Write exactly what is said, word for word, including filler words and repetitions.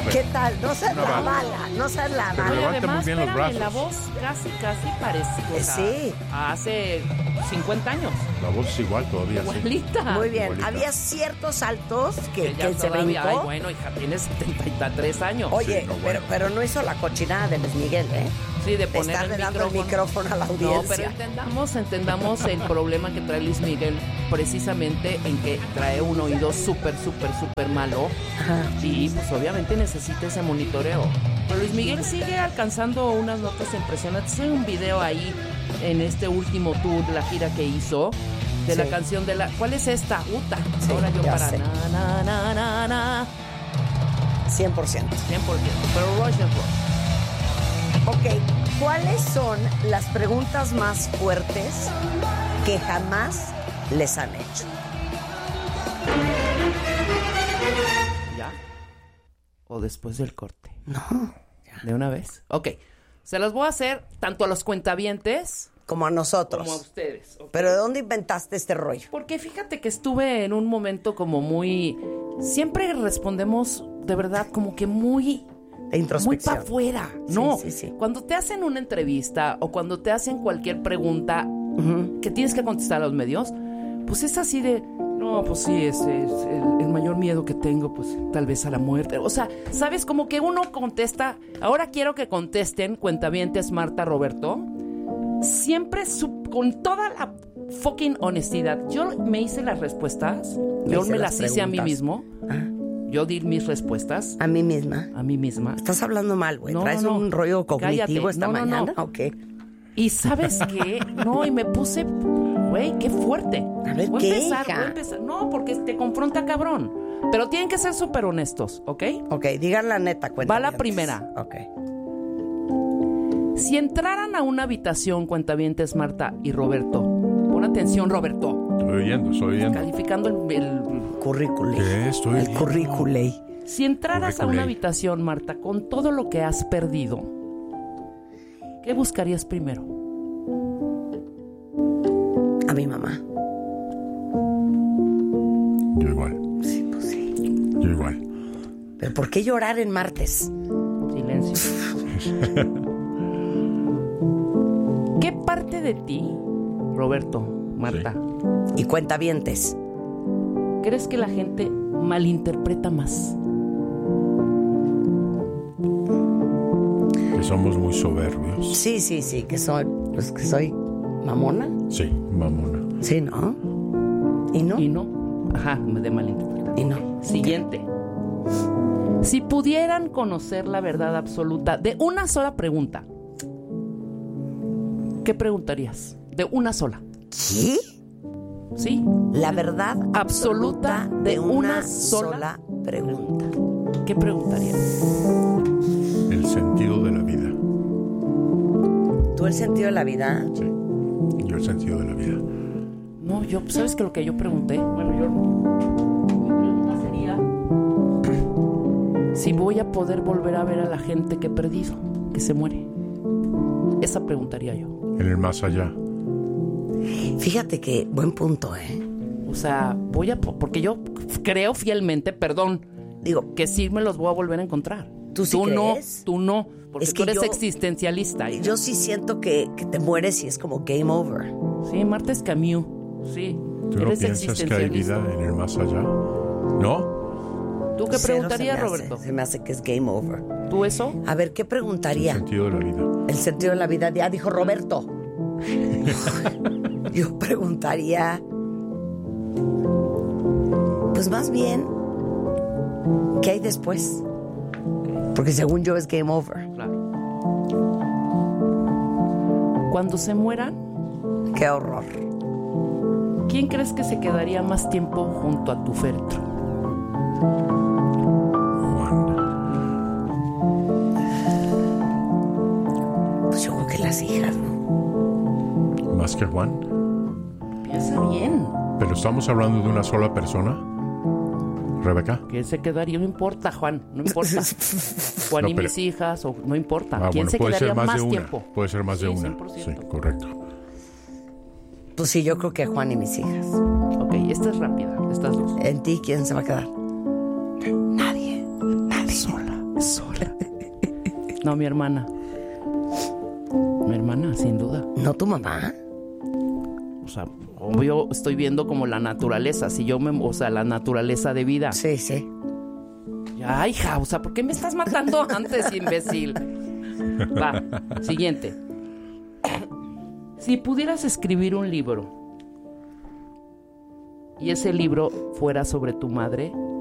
¿Qué tal? No seas Una la bala. bala, no seas la Pero bala. levanta además, muy bien los espérame, brazos. la voz casi, casi parece. O sea, Sí. hace cincuenta años. La voz es igual todavía. Sí. Igualita. Muy bien, Igualita. había ciertos saltos que, Que ya que se todavía, brincó. ay, bueno, hija, tienes setenta y tres años. Oye, Sí, no, pero, bueno. pero no hizo la cochinada de Luis Miguel, ¿eh? Sí, de De poner estarle el dando el micrófono. micrófono a la No, audiencia. pero entendamos, entendamos el problema que trae Luis Miguel, precisamente en que trae un oído súper, súper, súper malo. Ajá. Y pues obviamente necesita ese monitoreo. Pero Luis Miguel sigue alcanzando unas notas impresionantes. Hay un video ahí en este último tour, la gira que hizo, de Sí. la canción de la... ¿Cuál es esta? Uta. Sí, Ahora yo ya para... sé. Na, na, na, na, na. cien por ciento. cien por ciento. Pero Rush and Rush. Ok, ¿cuáles son las preguntas más fuertes que jamás les han hecho? ¿Ya? ¿O después del corte? No. ¿De una vez? Ok. Se las voy a hacer tanto a los cuentavientes Como a nosotros. como a ustedes. ¿ok? Pero ¿de dónde inventaste este rollo? Porque fíjate que estuve en un momento como muy... Siempre respondemos de verdad como que muy... De Muy introspección. para afuera. Sí, No, sí, sí. cuando te hacen una entrevista o cuando te hacen cualquier pregunta Ujú. que tienes que contestar a los medios, pues es así de... No, pues sí, es, es el, el mayor miedo que tengo, pues tal vez a la muerte. O sea, ¿sabes? Como que uno contesta... Ahora quiero que contesten, cuentavientes, Marta, Roberto. Siempre su- con toda la fucking honestidad. Yo me hice las respuestas. Me Yo hice me las las hice a mí preguntas. mismo. Ah, Yo di mis respuestas a mí misma. a mí misma. Estás hablando mal, güey. No, ¿Traes no, no. un rollo cognitivo Cállate. esta No, no, no. mañana? ¿O qué? Y ¿sabes qué? No, y me puse, güey, qué fuerte. A ver, voy ¿qué, a empezar, hija? voy a empezar. No, porque te confronta cabrón. Pero tienen que ser súper honestos, ¿ok? Ok, digan la neta, cuenta. Va la primera. Ok. Si entraran a una habitación, cuentavientes, Marta y Roberto, pon atención, Roberto, Estoy oyendo, estoy oyendo. calificando el, el- Currículum. ¿Qué? Estoy El oyendo. currículum. Si entraras a Currículum. una habitación, Marta, con todo lo que has perdido, ¿qué buscarías primero? A mi mamá. Yo igual, Sí, pues sí. yo igual. Pero ¿por qué llorar en martes? Silencio. ¿Qué parte de ti, Roberto, Marta, Y cuentavientes. crees que la gente malinterpreta más? Que somos muy soberbios. Sí, sí, sí, que soy, pues que soy mamona. Sí, mamona. Sí, ¿no? ¿Y no? Y no. Ajá, de malinterpretar. Y no. Siguiente. Si pudieran conocer la verdad absoluta de una sola pregunta, ¿qué preguntarías? De una sola. ¿Qué? ¿Sí? La verdad Absoluta absoluta de de una una sola sola pregunta. ¿Qué preguntarías? El sentido de la vida. ¿Tú el sentido de la vida? Sí. Yo el sentido de la vida. No, yo, ¿sabes qué lo que yo pregunté? Bueno, yo... Mi pregunta sería... Si voy a poder volver a ver a la gente que he perdido, que se muere. Esa preguntaría yo. En el más allá. Fíjate que buen punto, ¿eh? O sea, voy a... Porque yo creo fielmente, perdón, Digo, que sí me los voy a volver a encontrar. ¿Tú sí Tú no, crees? tú no. Porque Es tú que eres yo- existencialista. hija. yo sí siento que, que te mueres y es como game over. Sí, Marta es Camus. Sí. ¿Tú no eres piensas que hay vida en el más allá? ¿No? ¿Tú qué Cero preguntarías, se me hace, Roberto? Se me hace que es game over. ¿Tú eso? A ver, ¿qué El preguntaría? sentido de la vida. El sentido de la vida. Ya dijo Roberto. Yo preguntaría, pues más bien, ¿qué hay después? Porque según yo es game over. Claro. Cuando se mueran, Qué horror. ¿quién crees que se quedaría más tiempo junto a tu féretro? Juan. Pues yo creo que las hijas, ¿no? ¿Más que Juan? Piensa bien. ¿Pero estamos hablando de una sola persona? ¿Rebeca? ¿Quién se quedaría? No importa, Juan, no importa. Juan No, y pero- mis hijas, o no importa. Ah, ¿Quién bueno, se puede quedaría ser más, más, de una. tiempo? Puede ser más de Sí, una. cien por ciento. Sí, correcto. Pues sí, yo creo que Juan y mis hijas. Ok, esta es rápida, estas dos. ¿En ti quién se va a quedar? Nadie. Nadie. Sola, No, mi hermana. Mi hermana, sin duda. ¿No tu mamá? O sea, obvio, estoy viendo como la naturaleza. Si yo me... O sea, la naturaleza de vida. Sí, sí. Ya, hija, o sea, ¿por qué me estás matando antes, imbécil? Va, siguiente. Si pudieras escribir un libro y ese libro fuera sobre tu madre,